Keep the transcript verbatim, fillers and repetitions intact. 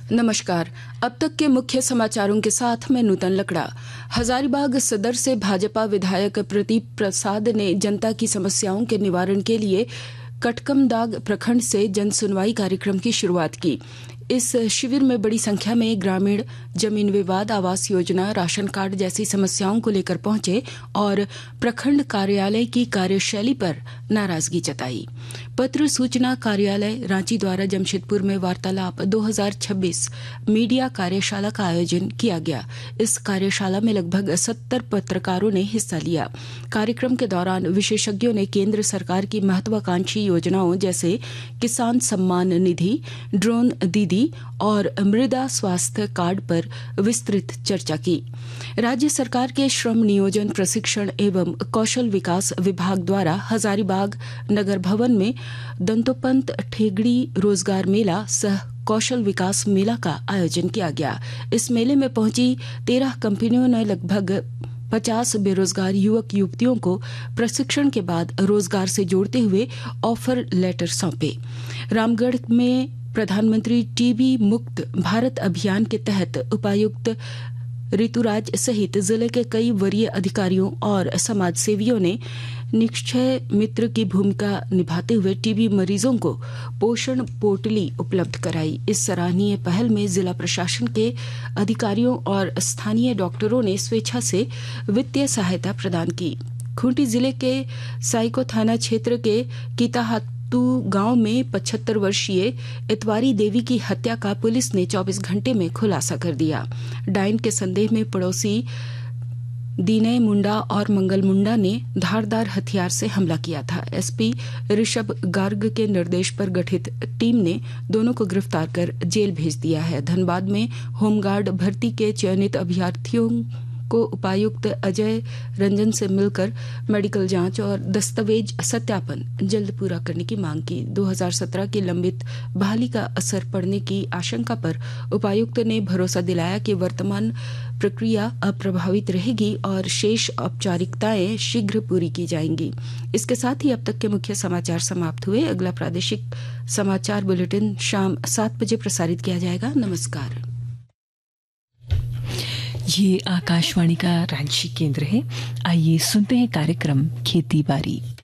नमस्कार। अब तक के मुख्य समाचारों के साथ मैं नूतन लकड़ा। हजारीबाग सदर से भाजपा विधायक प्रदीप प्रसाद ने जनता की समस्याओं के निवारण के लिए कटकमदाग प्रखंड से जन सुनवाई कार्यक्रम की शुरुआत की। इस शिविर में बड़ी संख्या में ग्रामीण जमीन विवाद, आवास योजना, राशन कार्ड जैसी समस्याओं को लेकर पहुंचे और प्रखंड कार्यालय की कार्यशैली पर नाराजगी जताई। पत्र सूचना कार्यालय रांची द्वारा जमशेदपुर में वार्तालाप दो हज़ार छब्बीस मीडिया कार्यशाला का आयोजन किया गया। इस कार्यशाला में लगभग सत्तर पत्रकारों ने हिस्सा लिया। कार्यक्रम के दौरान विशेषज्ञों ने केंद्र सरकार की महत्वाकांक्षी योजनाओं जैसे किसान सम्मान निधि, ड्रोन दीदी और मृदा स्वास्थ्य कार्ड पर विस्तृत चर्चा की। राज्य सरकार के श्रम नियोजन प्रशिक्षण एवं कौशल विकास विभाग द्वारा हजारीबाग नगर भवन में दंतोपंत ठेगड़ी रोजगार मेला सह कौशल विकास मेला का आयोजन किया गया। इस मेले में पहुंची तेरह कंपनियों ने लगभग पचास बेरोजगार युवक युवतियों को प्रशिक्षण के बाद रोजगार से जोड़ते हुए ऑफर लेटर सौंपे। रामगढ़ में प्रधानमंत्री टीबी मुक्त भारत अभियान के तहत उपायुक्त ऋतुराज सहित जिले के कई वरीय अधिकारियों और समाज सेवियों ने निक्षय मित्र की भूमिका निभाते हुए टीबी मरीजों को पोषण पोटली उपलब्ध कराई। इस सराहनीय पहल में जिला प्रशासन के अधिकारियों और स्थानीय डॉक्टरों ने स्वेच्छा से वित्तीय सहायता प्रदान की। खूंटी जिले के साइको थाना क्षेत्र के किताहातू गांव में पचहत्तर वर्षीय इतवारी देवी की हत्या का पुलिस ने चौबीस घंटे में खुलासा कर दिया। डायन के संदेह में पड़ोसी दीनय मुंडा और मंगल मुंडा ने धारदार हथियार से हमला किया था। एसपी ऋषभ गार्ग के निर्देश पर गठित टीम ने दोनों को गिरफ्तार कर जेल भेज दिया है। धनबाद में होमगार्ड भर्ती के चयनित अभ्यर्थियों को उपायुक्त अजय रंजन से मिलकर मेडिकल जांच और दस्तावेज सत्यापन जल्द पूरा करने की मांग की। दो हज़ार सत्रह की लंबित बहाली का असर पड़ने की आशंका पर उपायुक्त ने भरोसा दिलाया कि वर्तमान प्रक्रिया अप्रभावित रहेगी और शेष औपचारिकताएं शीघ्र पूरी की जाएंगी। इसके साथ ही अब तक के मुख्य समाचार समाप्त हुए। अगला प्रादेशिक समाचार बुलेटिन शाम सात बजे प्रसारित किया जाएगा। नमस्कार। ये आकाशवाणी का रांची केंद्र है। आइए सुनते हैं कार्यक्रम खेती बाड़ी।